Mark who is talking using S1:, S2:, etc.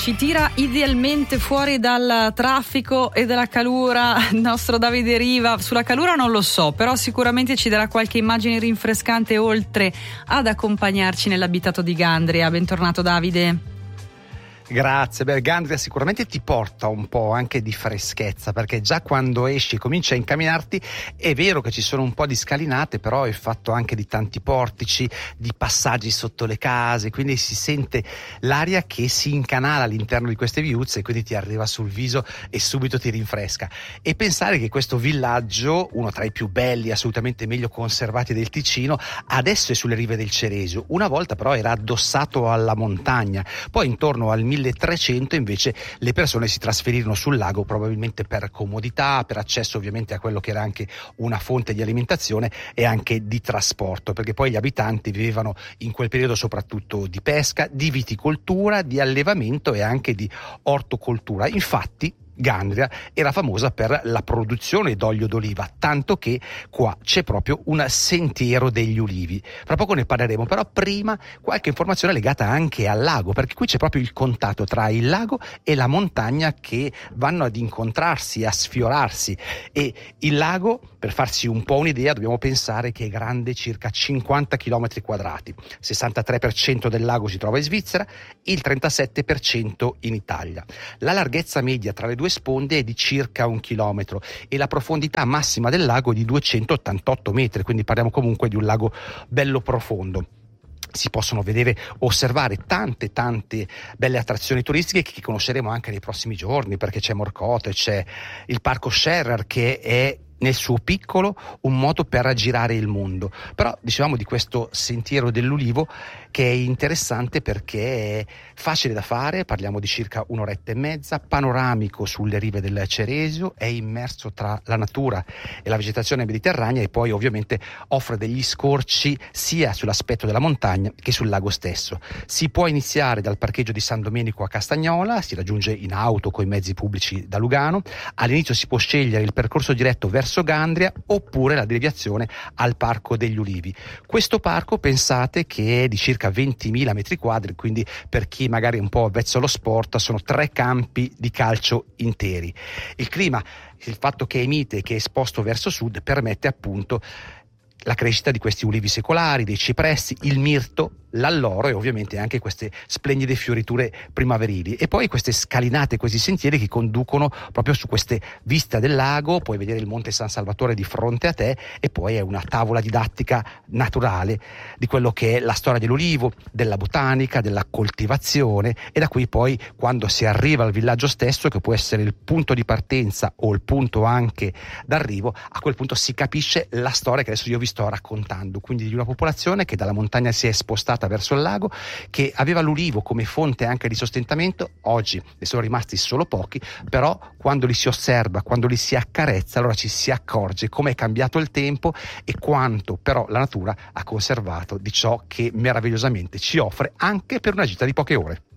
S1: ci tira idealmente fuori dal traffico e dalla calura il nostro Davide Riva. Sulla calura non lo so, però sicuramente ci darà qualche immagine rinfrescante oltre ad accompagnarci nell'abitato di Gandria. Bentornato Davide.
S2: Grazie, Gandria sicuramente ti porta un po' anche di freschezza, perché già quando esci e cominci a incamminarti è vero che ci sono un po' di scalinate, però è fatto anche di tanti portici, di passaggi sotto le case, quindi si sente l'aria che si incanala all'interno di queste viuzze e quindi ti arriva sul viso e subito ti rinfresca. E pensare che questo villaggio, uno tra i più belli, assolutamente meglio conservati del Ticino, adesso è sulle rive del Ceresio, una volta però era addossato alla montagna, poi intorno al 1300 invece le persone si trasferirono sul lago, probabilmente per comodità, per accesso ovviamente a quello che era anche una fonte di alimentazione e anche di trasporto, perché poi gli abitanti vivevano in quel periodo soprattutto di pesca, di viticoltura, di allevamento e anche di ortocoltura. Infatti Gandria era famosa per la produzione d'olio d'oliva, tanto che qua c'è proprio un sentiero degli ulivi. Fra poco ne parleremo, però prima qualche informazione legata anche al lago, perché qui c'è proprio il contatto tra il lago e la montagna che vanno ad incontrarsi, a sfiorarsi, e il lago, per farsi un po' un'idea, dobbiamo pensare che è grande circa 50 km quadrati, 63% del lago si trova in Svizzera, il 37% in Italia. La larghezza media tra le due sponde è di circa 1 chilometro e la profondità massima del lago è di 288 metri, quindi parliamo comunque di un lago bello profondo. Si possono osservare tante belle attrazioni turistiche che conosceremo anche nei prossimi giorni, perché c'è Morcote, c'è il parco Scherrer che è nel suo piccolo un modo per aggirare il mondo. Però dicevamo di questo sentiero dell'ulivo che è interessante perché è facile da fare, parliamo di circa un'oretta e mezza, panoramico sulle rive del Ceresio, è immerso tra la natura e la vegetazione mediterranea e poi ovviamente offre degli scorci sia sull'aspetto della montagna che sul lago stesso. Si può iniziare dal parcheggio di San Domenico a Castagnola, si raggiunge in auto con i mezzi pubblici da Lugano. All'inizio si può scegliere il percorso diretto verso Gandria oppure la deviazione al Parco degli Ulivi. Questo parco pensate che è di circa 20.000 metri quadri, quindi per chi magari è un po' avvezzo allo sport sono 3 campi di calcio interi. Il clima, il fatto che è mite e che è esposto verso sud, permette appunto la crescita di questi ulivi secolari, dei cipressi, il mirto, l'alloro e ovviamente anche queste splendide fioriture primaverili, e poi queste scalinate, questi sentieri che conducono proprio su queste viste del lago. Puoi vedere il Monte San Salvatore di fronte a te e poi è una tavola didattica naturale di quello che è la storia dell'ulivo, della botanica, della coltivazione, e da qui poi quando si arriva al villaggio stesso, che può essere il punto di partenza o il punto anche d'arrivo, a quel punto si capisce la storia che adesso io vi sto raccontando, quindi di una popolazione che dalla montagna si è spostata verso il lago, che aveva l'ulivo come fonte anche di sostentamento. Oggi ne sono rimasti solo pochi, però quando li si osserva, quando li si accarezza, allora ci si accorge come è cambiato il tempo e quanto però la natura ha conservato di ciò che meravigliosamente ci offre anche per una gita di poche ore.